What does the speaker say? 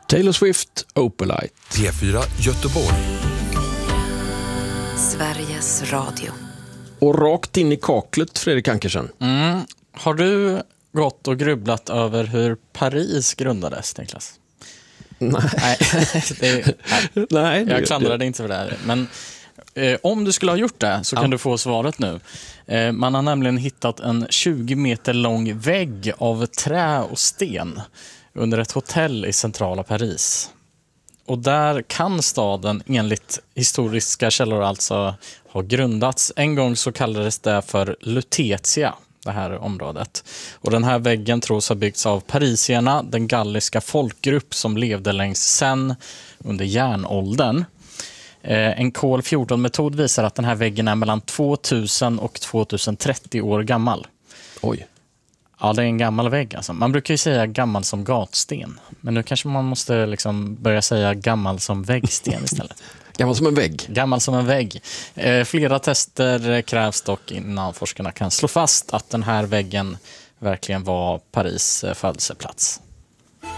Taylor Swift, Opalite. P4 Göteborg. Sveriges Radio. Och rakt in i kaklet, Fredrik Ankersen. Har du gått och grubblat över hur Paris grundades, Niklas? Nej. Nej, jag klandrar dig inte för det här. Men om du skulle ha gjort det så kan du få svaret nu. Man har nämligen hittat en 20 meter lång vägg av trä och sten under ett hotell i centrala Paris. Och där kan staden enligt historiska källor alltså ha grundats. En gång så kallades det för Lutetia, det här området. Och den här väggen tros ha byggts av parisierna, den galliska folkgrupp som levde längs Seine under järnåldern. En kol-14-metod visar att den här väggen är mellan 2000 och 2030 år gammal. Oj. Ja, det är en gammal vägg alltså. Man brukar ju säga gammal som gatsten. Men nu kanske man måste liksom börja säga gammal som väggsten istället. Gammal som en vägg. Gammal som en vägg. Flera tester krävs dock innan forskarna kan slå fast att den här väggen verkligen var Paris födelseplats.